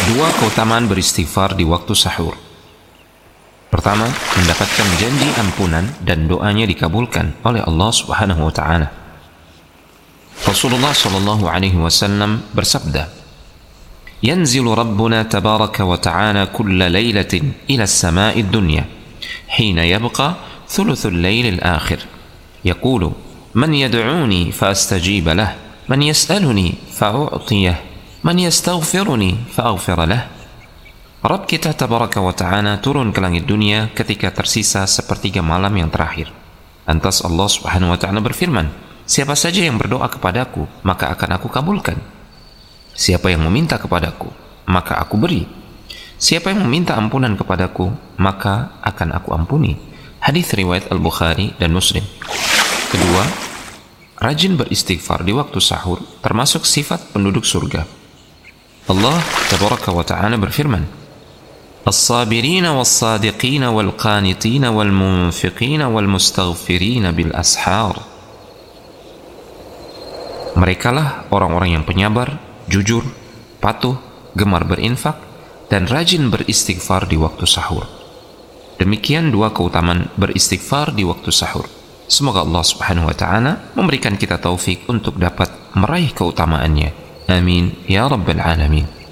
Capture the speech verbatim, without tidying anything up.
Dua keutamaan beristighfar di waktu sahur. Pertama, mendapatkan janji ampunan dan doanya dikabulkan oleh Allah Subhanahu wa taala. Rasulullah sallallahu alaihi wasallam bersabda, "Yanzilu Rabbuna tabaraka wa ta'ala kulla lailatin ila as-sama'i ad-dunya, hina yabqa thuluthul lail al-akhir. Yaqulu, man yad'uni fa astajib lah, man yas'aluni fa u'tiyah. Man yastaghfiruni fa'aghfir lah." Rabb kita tabaraka wa ta'ala turun ke langit dunia ketika tersisa sepertiga malam yang terakhir. Lantas Allah Subhanahu wa ta'ala berfirman, "Siapa saja yang berdoa kepadaku, maka akan aku kabulkan. Siapa yang meminta kepadaku, maka aku beri. Siapa yang meminta ampunan kepadaku, maka akan aku ampuni." Hadis riwayat Al-Bukhari dan Muslim. Kedua, rajin beristighfar di waktu sahur termasuk sifat penduduk surga. Allah tabaraka wa ta'ala berfirman, "As-sabirina was-sadiqina wal-qanitina wal-munfiqina wal-mustaghfirina bil-ashar." Merekalah orang-orang yang penyabar, jujur, patuh, gemar berinfak, dan rajin beristighfar di waktu sahur. Demikian dua keutamaan beristighfar di waktu sahur. Semoga Allah Subhanahu wa ta'ala memberikan kita taufik untuk dapat meraih keutamaannya. Amin ya rabbal alamin.